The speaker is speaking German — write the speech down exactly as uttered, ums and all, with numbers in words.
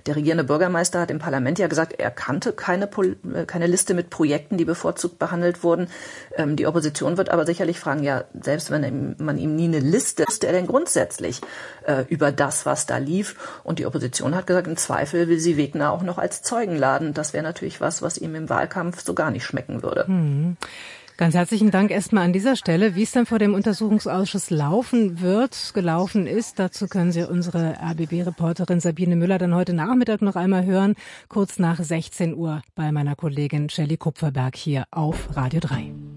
Der regierende Bürgermeister hat im Parlament ja gesagt, er kannte keine, keine Liste mit Projekten, die bevorzugt behandelt wurden. Ähm, die Opposition wird aber sicherlich fragen, ja, selbst wenn man ihm nie eine Liste, wusste er denn grundsätzlich äh, über das, was da lief? Und die Opposition hat gesagt, im Zweifel will sie Wegner auch noch als Zeugen laden. Das wäre natürlich was, was ihm im Wahlkampf so gar nicht schmecken würde. Hm. Ganz herzlichen Dank erstmal an dieser Stelle. Wie es dann vor dem Untersuchungsausschuss laufen wird, gelaufen ist, dazu können Sie unsere R B B-Reporterin Sabine Müller dann heute Nachmittag noch einmal hören, kurz nach sechzehn Uhr bei meiner Kollegin Shelley Kupferberg hier auf Radio drei.